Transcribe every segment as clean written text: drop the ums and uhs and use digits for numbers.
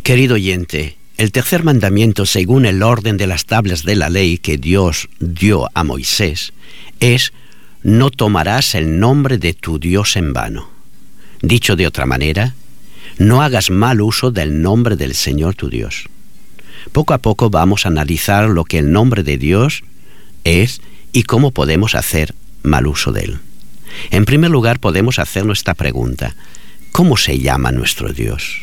Querido oyente, el tercer mandamiento, según el orden de las tablas de la ley que Dios dio a Moisés, es: no tomarás el nombre de tu Dios en vano. Dicho de otra manera, no hagas mal uso del nombre del Señor tu Dios. Poco a poco vamos a analizar lo que el nombre de Dios es y cómo podemos hacer mal uso de él. En primer lugar, podemos hacernos esta pregunta: ¿cómo se llama nuestro Dios?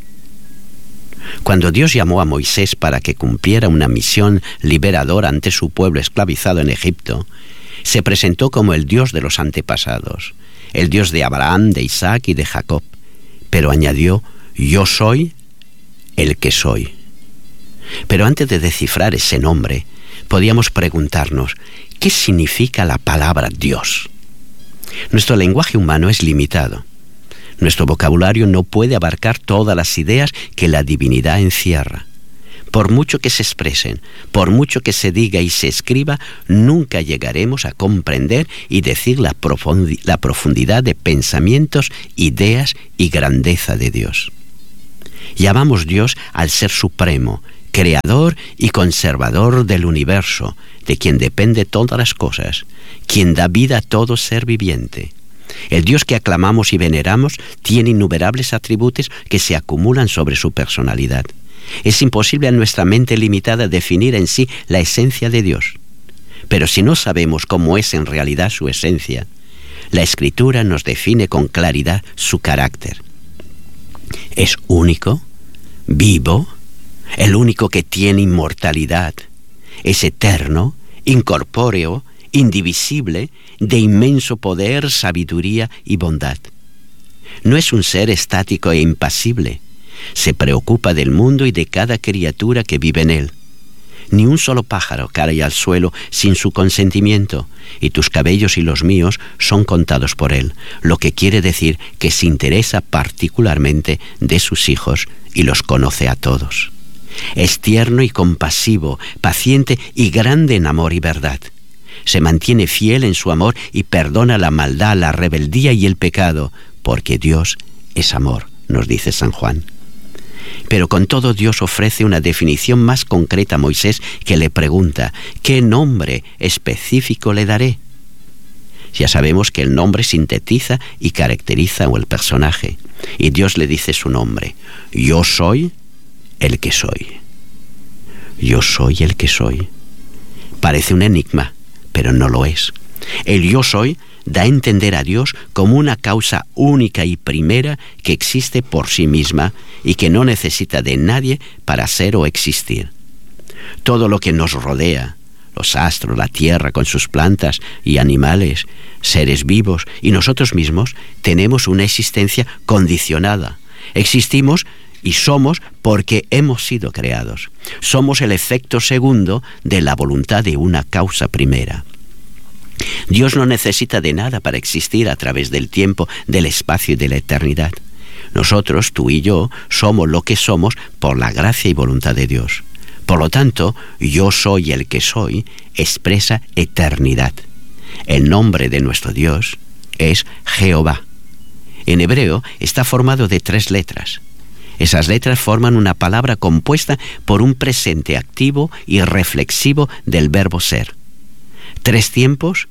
Cuando Dios llamó a Moisés para que cumpliera una misión liberadora ante su pueblo esclavizado en Egipto, se presentó como el Dios de los antepasados, el Dios de Abraham, de Isaac y de Jacob, pero añadió: yo soy el que soy. Pero antes de descifrar ese nombre, podíamos preguntarnos: ¿qué significa la palabra Dios? Nuestro lenguaje humano es limitado. Nuestro vocabulario no puede abarcar todas las ideas que la divinidad encierra. Por mucho que se expresen, por mucho que se diga y se escriba, nunca llegaremos a comprender y decir la profundidad de pensamientos, ideas y grandeza de Dios. Llamamos Dios al Ser Supremo, Creador y Conservador del universo, de quien depende todas las cosas, quien da vida a todo ser viviente. El Dios que aclamamos y veneramos tiene innumerables atributos que se acumulan sobre su personalidad. Es imposible a nuestra mente limitada definir en sí la esencia de Dios. Pero si no sabemos cómo es en realidad su esencia, la Escritura nos define con claridad su carácter. Es único, vivo, el único que tiene inmortalidad. Es eterno, incorpóreo, indivisible, de inmenso poder, sabiduría y bondad. No es un ser estático e impasible. Se preocupa del mundo y de cada criatura que vive en él. Ni un solo pájaro cae al suelo sin su consentimiento, y tus cabellos y los míos son contados por él, lo que quiere decir que se interesa particularmente de sus hijos y los conoce a todos. Es tierno y compasivo, paciente y grande en amor y verdad. Se mantiene fiel en su amor y perdona la maldad, la rebeldía y el pecado, porque Dios es amor, nos dice San Juan. Pero con todo, Dios ofrece una definición más concreta a Moisés, que le pregunta: ¿qué nombre específico le daré? Ya sabemos que el nombre sintetiza y caracteriza al personaje, y Dios le dice su nombre: yo soy el que soy. Yo soy el que soy. Parece un enigma, pero no lo es. El yo soy da a entender a Dios como una causa única y primera que existe por sí misma y que no necesita de nadie para ser o existir. Todo lo que nos rodea, los astros, la tierra con sus plantas y animales, seres vivos y nosotros mismos, tenemos una existencia condicionada. Existimos y somos porque hemos sido creados. Somos el efecto segundo de la voluntad de una causa primera. Dios no necesita de nada para existir a través del tiempo, del espacio y de la eternidad. Nosotros, tú y yo, somos lo que somos por la gracia y voluntad de Dios. Por lo tanto, yo soy el que soy expresa eternidad. El nombre de nuestro Dios es Jehová. En hebreo está formado de 3 letras. Esas letras forman una palabra compuesta por un presente activo y reflexivo del verbo ser. 3 tiempos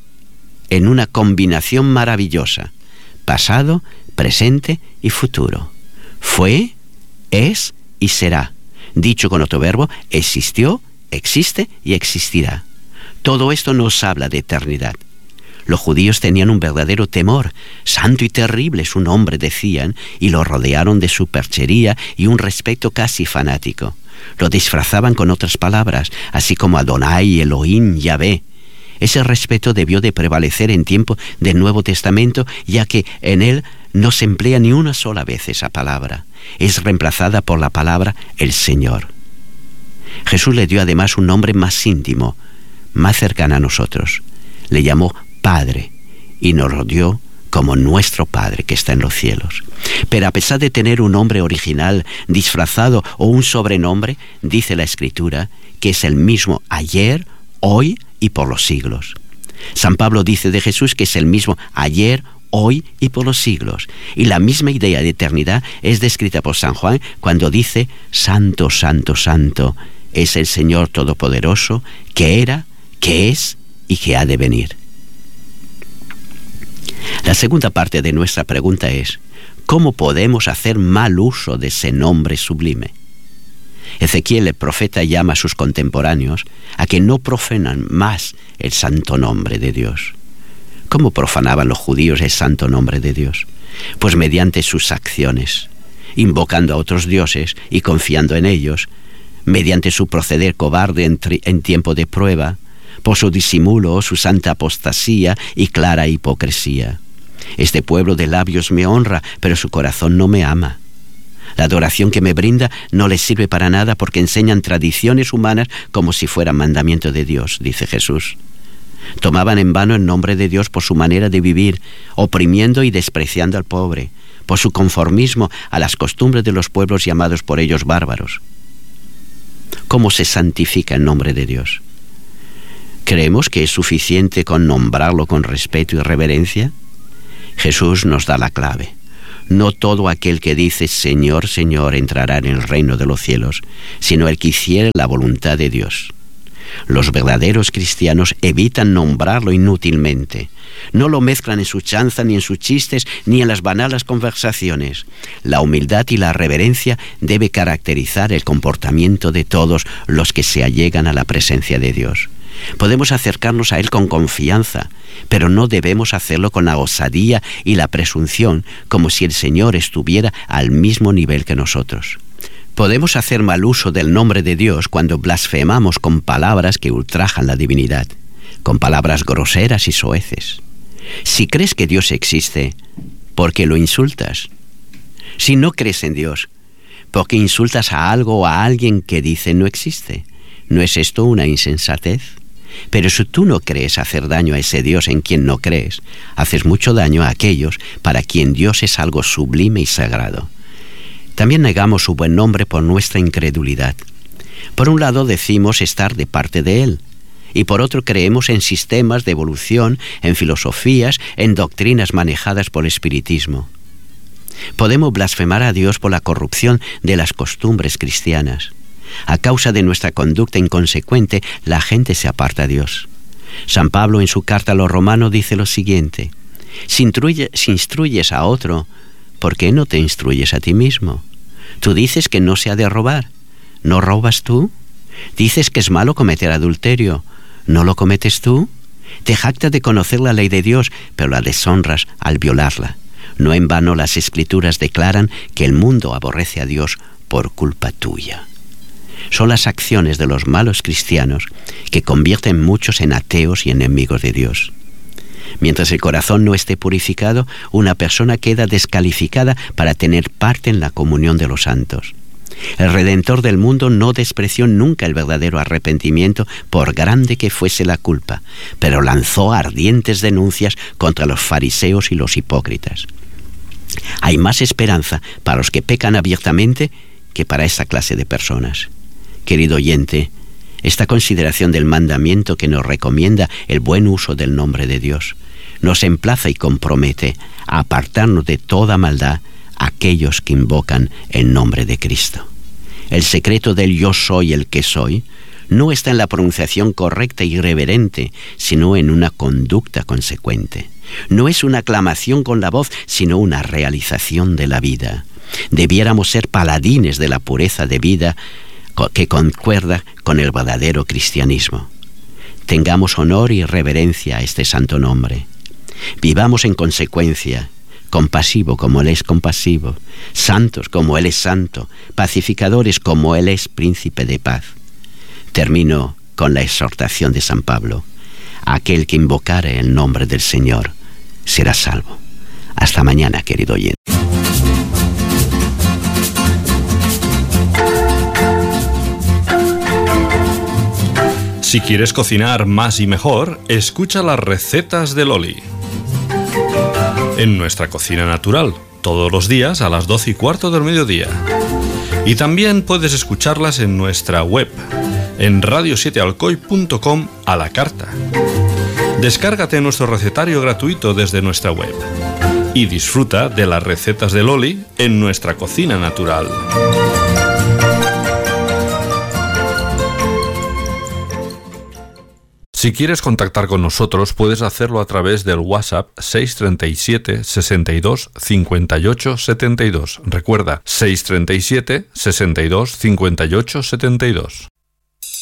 en una combinación maravillosa: pasado, presente y futuro. Fue, es y será. Dicho con otro verbo, existió, existe y existirá. Todo esto nos habla de eternidad. Los judíos tenían un verdadero temor. Santo y terrible es su nombre, decían, y lo rodearon de superchería y un respeto casi fanático. Lo disfrazaban con otras palabras, así como Adonai, Elohim, Yahvé. Ese respeto debió de prevalecer en tiempo del Nuevo Testamento, ya que en él no se emplea ni una sola vez esa palabra. Es reemplazada por la palabra el Señor. Jesús le dio además un nombre más íntimo, más cercano a nosotros. Le llamó Padre y nos lo dio como nuestro Padre que está en los cielos. Pero a pesar de tener un nombre original, disfrazado o un sobrenombre, dice la Escritura que es el mismo ayer, hoy y por los siglos. San Pablo dice de Jesús que es el mismo ayer, hoy y por los siglos. Y la misma idea de eternidad es descrita por San Juan cuando dice: Santo, santo, santo es el Señor Todopoderoso, que era, que es y que ha de venir. La segunda parte de nuestra pregunta es: ¿cómo podemos hacer mal uso de ese nombre sublime? Ezequiel, el profeta, llama a sus contemporáneos a que no profanan más el santo nombre de Dios. ¿Cómo profanaban los judíos el santo nombre de Dios? Pues mediante sus acciones, invocando a otros dioses y confiando en ellos, mediante su proceder cobarde en tiempo de prueba, por su disimulo, su santa apostasía y clara hipocresía. Este pueblo de labios me honra, pero su corazón no me ama. La adoración que me brinda no les sirve para nada porque enseñan tradiciones humanas como si fueran mandamiento de Dios, dice Jesús. Tomaban en vano el nombre de Dios por su manera de vivir, oprimiendo y despreciando al pobre, por su conformismo a las costumbres de los pueblos llamados por ellos bárbaros. ¿Cómo se santifica el nombre de Dios? ¿Creemos que es suficiente con nombrarlo con respeto y reverencia? Jesús nos da la clave. No todo aquel que dice Señor, Señor entrará en el reino de los cielos, sino el que hiciere la voluntad de Dios. Los verdaderos cristianos evitan nombrarlo inútilmente. No lo mezclan en su chanza, ni en sus chistes, ni en las banales conversaciones. La humildad y la reverencia debe caracterizar el comportamiento de todos los que se allegan a la presencia de Dios. Podemos acercarnos a Él con confianza, pero no debemos hacerlo con la osadía y la presunción, como si el Señor estuviera al mismo nivel que nosotros. Podemos hacer mal uso del nombre de Dios cuando blasfemamos con palabras que ultrajan la divinidad, con palabras groseras y soeces. Si crees que Dios existe, ¿por qué lo insultas? Si no crees en Dios, ¿por qué insultas a algo o a alguien que dice no existe? ¿No es esto una insensatez? Pero si tú no crees hacer daño a ese Dios en quien no crees, haces mucho daño a aquellos para quien Dios es algo sublime y sagrado. También negamos su buen nombre por nuestra incredulidad. Por un lado decimos estar de parte de Él, y por otro creemos en sistemas de evolución, en filosofías, en doctrinas manejadas por el espiritismo. Podemos blasfemar a Dios por la corrupción de las costumbres cristianas. A causa de nuestra conducta inconsecuente, la gente se aparta a Dios. San Pablo en su carta a los romanos dice lo siguiente: si instruyes a otro, ¿por qué no te instruyes a ti mismo? Tú dices que no se ha de robar. ¿No robas tú? Dices que es malo cometer adulterio. ¿No lo cometes tú? Te jactas de conocer la ley de Dios, pero la deshonras al violarla. No en vano las Escrituras declaran que el mundo aborrece a Dios por culpa tuya. Son las acciones de los malos cristianos que convierten muchos en ateos y enemigos de Dios. Mientras el corazón no esté purificado, una persona queda descalificada para tener parte en la comunión de los santos. El Redentor del mundo no despreció nunca el verdadero arrepentimiento, por grande que fuese la culpa, pero lanzó ardientes denuncias contra los fariseos y los hipócritas. Hay más esperanza para los que pecan abiertamente que para esta clase de personas. Querido oyente, esta consideración del mandamiento que nos recomienda el buen uso del nombre de Dios nos emplaza y compromete a apartarnos de toda maldad a aquellos que invocan el nombre de Cristo. El secreto del yo soy el que soy no está en la pronunciación correcta y reverente, sino en una conducta consecuente. No es una aclamación con la voz, sino una realización de la vida. Debiéramos ser paladines de la pureza de vida que concuerda con el verdadero cristianismo. Tengamos honor y reverencia a este santo nombre. Vivamos en consecuencia, compasivo como Él es compasivo, santos como Él es santo, pacificadores como Él es príncipe de paz. Termino con la exhortación de San Pablo: aquel que invocare el nombre del Señor será salvo. Hasta mañana, querido oyente. Si quieres cocinar más y mejor, escucha las recetas de Loli. En nuestra cocina natural, todos los días a las 12:15 del mediodía. Y también puedes escucharlas en nuestra web, en radio7alcoy.com a la carta. Descárgate nuestro recetario gratuito desde nuestra web. y disfruta de las recetas de Loli en nuestra cocina natural. Si quieres contactar con nosotros, puedes hacerlo a través del WhatsApp 637 62 58 72. Recuerda, 637 62 58 72.